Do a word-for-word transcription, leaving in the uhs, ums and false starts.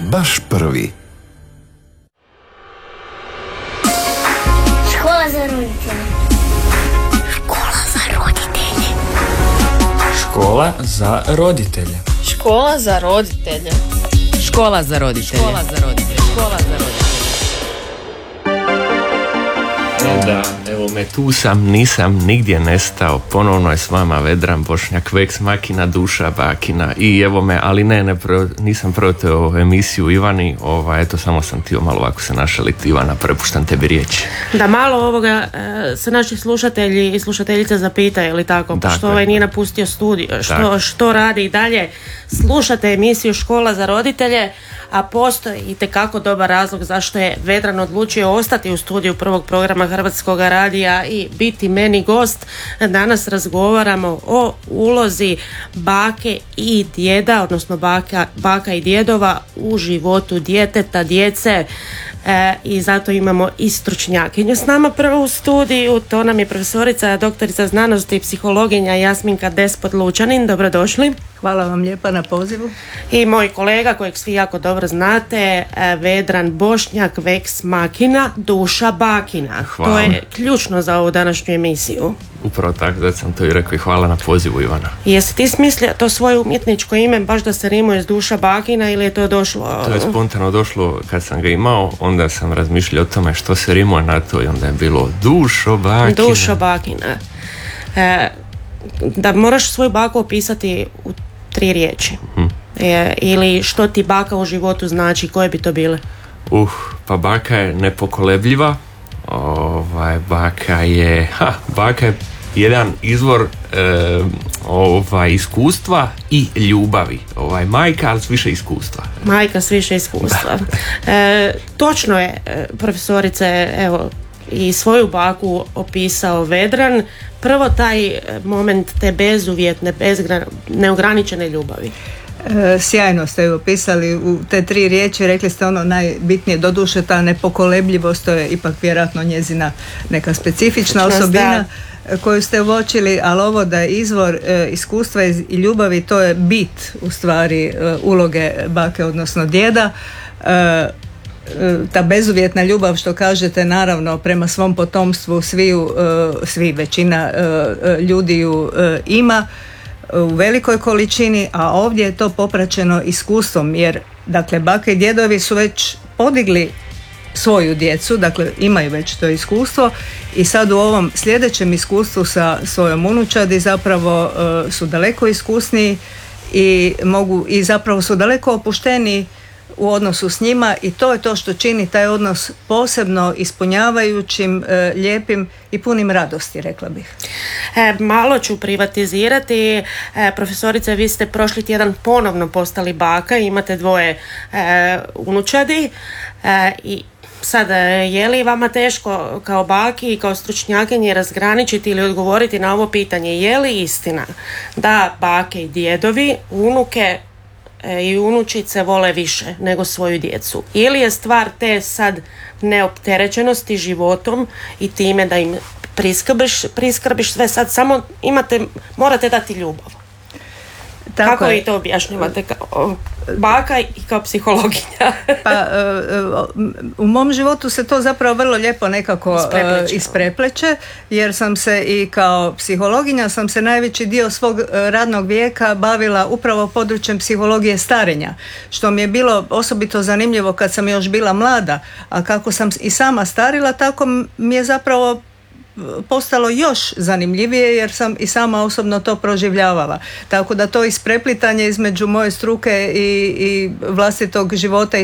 baš prvi. Škola za roditelje. Škola za roditelje. Škola za roditelje. Škola za roditelje. Škola za roditelje. Škola za roditelje. Škola za roditelje. Da, evo me, tu sam, nisam nigdje nestao. Ponovno je s vama Vedran Bošnjak, Veks Makina, Duša Bakina. I evo me, ali ne, ne pro, nisam proteo emisiju Ivani, ovaj, eto samo sam htio malo ovako se našaliti. Ivana, prepuštam tebi riječ. Da malo ovoga e, se naši slušatelji i slušateljice zapitaju, ili tako, dakle, što ovaj nije napustio studio, što, što radi i dalje. Slušate emisiju Škola za roditelje, a postoji itekako dobar razlog zašto je Vedran odlučio ostati u studiju prvog programa Hrvatskog radija i biti meni gost. Danas razgovaramo o ulozi bake i djeda, odnosno baka, baka i djedova u životu djeteta, djece, e, i zato imamo i stručnjakinju s nama prvo u studiju. To nam je profesorica, doktorica znanosti i psihologinja Jasminka Despot-Lučanin. Dobrodošli. Hvala vam lijepa na pozivu. I moj kolega kojeg svi jako dobro znate, Vedran Bošnjak, Veks Makina, Duša Bakina. Hvala. To je ključno za ovu današnju emisiju. Upravo tako, da sam to i rekao, i hvala na pozivu, Ivana. Jesi ti smislio to svoje umjetničko ime baš da se rimuje s Duša Bakina ili je to došlo? To je spontano došlo kad sam ga imao, onda sam razmišljao o tome što se rimuje na to i onda je bilo Dušo Bakina. Dušo Bakina. E, da moraš svoju baku opisati u tri riječi. Hmm. E, ili što ti baka u životu znači, koje bi to bile? Uh, pa baka je nepokolebljiva. Ovaj, baka je, ha, baka je jedan izvor e, ovaj, iskustva i ljubavi. Ovaj, majka, ali s više iskustva. Majka s više iskustva. E, točno je, profesorice, evo, i svoju baku opisao Vedran. Prvo taj moment te bezuvjetne, bezgra, neograničene ljubavi. E, sjajno ste ju opisali u te tri riječi, rekli ste ono najbitnije, doduše ta nepokolebljivost, to je ipak vjerojatno njezina neka specifična osobina koju ste uočili, ali ovo da je izvor e, iskustva i ljubavi, to je bit u stvari e, uloge bake odnosno djeda. E, ta bezuvjetna ljubav što kažete, naravno prema svom potomstvu svi, svi većina ljudi ju ima u velikoj količini, a ovdje je to popraćeno iskustvom, jer dakle bake i djedovi su već podigli svoju djecu, dakle imaju već to iskustvo i sad u ovom sljedećem iskustvu sa svojom unučadi zapravo su daleko iskusniji i mogu i zapravo su daleko opušteniji u odnosu s njima i to je to što čini taj odnos posebno ispunjavajućim, e, lijepim i punim radosti, rekla bih. E, malo ću privatizirati. E, profesorice, vi ste prošli tjedan ponovno postali baka, imate dvoje e, unučadi e, i sad, je li vama teško kao baki i kao stručnjakinje razgraničiti ili odgovoriti na ovo pitanje? Je li istina da bake i djedovi unuke i unučice vole više nego svoju djecu? Ili je stvar te sad neopterećenosti životom i time da im priskrbiš, priskrbiš sve, sad samo imate, morate dati ljubav? Tako Kako vi to objašnjavate kao baka i kao psihologinja? Pa u mom životu se to zapravo vrlo lijepo nekako isprepleće, isprepleće jer sam se i kao psihologinja sam se najveći dio svog radnog vijeka bavila upravo područjem psihologije starenja, što mi je bilo osobito zanimljivo kad sam još bila mlada, a kako sam i sama starila, tako mi je zapravo postalo još zanimljivije jer sam i sama osobno to proživljavala. Tako da to ispreplitanje između moje struke i, i vlastitog života i